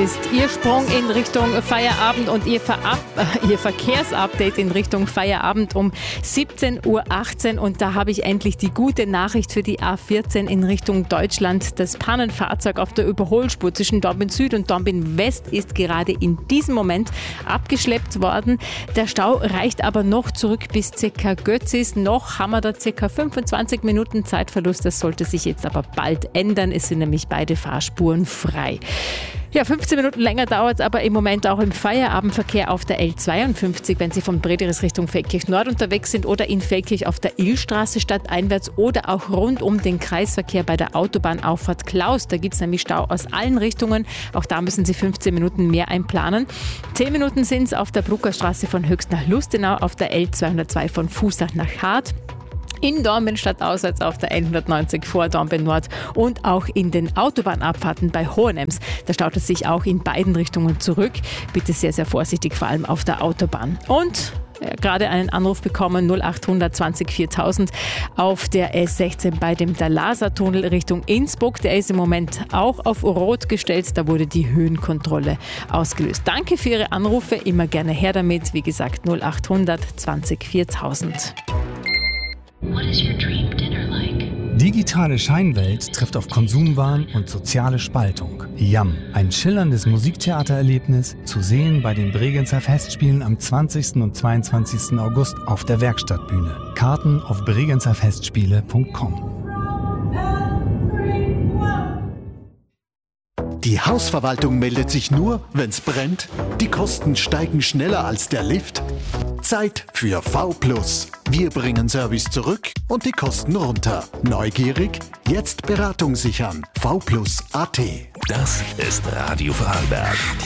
ist Ihr Sprung in Richtung Feierabend und Ihr Verkehrsupdate in Richtung Feierabend um 17.18 Uhr. Und da habe ich endlich die gute Nachricht für die A14 in Richtung Deutschland. Das Pannenfahrzeug auf der Überholspur zwischen Dornbirn Süd und Dornbirn West ist gerade in diesem Moment abgeschleppt worden. Der Stau reicht aber noch zurück bis ca. Götzis. Noch haben wir da ca. 25 Minuten Zeitverlust. Das sollte sich jetzt aber bald ändern. Es sind nämlich beide Fahrspuren frei. Ja, 15 Minuten länger dauert es aber im Moment auch im Feierabendverkehr auf der L52, wenn Sie von Brederis Richtung Feldkirch Nord unterwegs sind oder in Feldkirch auf der Illstraße stadteinwärts oder auch rund um den Kreisverkehr bei der Autobahnauffahrt Klaus. Da gibt es nämlich Stau aus allen Richtungen. Auch da müssen Sie 15 Minuten mehr einplanen. 10 Minuten sind es auf der Bruckerstraße von Höchst nach Lustenau, auf der L202 von Fußach nach Hart. In Dornbirn stadtauswärts auf der L190 vor Dornbirn Nord und auch in den Autobahnabfahrten bei Hohenems. Da staut es sich auch in beiden Richtungen zurück. Bitte sehr, sehr vorsichtig, vor allem auf der Autobahn. Und gerade einen Anruf bekommen, 0800 20 4000 auf der S16 bei dem Dalasa-Tunnel Richtung Innsbruck. Der ist im Moment auch auf Rot gestellt. Da wurde die Höhenkontrolle ausgelöst. Danke für Ihre Anrufe. Immer gerne her damit. Wie gesagt, 0800 20 4000. What is your dream dinner like? Digitale Scheinwelt trifft auf Konsumwahn und soziale Spaltung. Yum, ein schillerndes Musiktheatererlebnis, zu sehen bei den Bregenzer Festspielen am 20. und 22. August auf der Werkstattbühne. Karten auf bregenzerfestspiele.com. Die Hausverwaltung meldet sich nur, wenn's brennt. Die Kosten steigen schneller als der Lift. Zeit für V+. Wir bringen Service zurück und die Kosten runter. Neugierig? Jetzt Beratung sichern. V+.at. Das ist Radio Vorarlberg.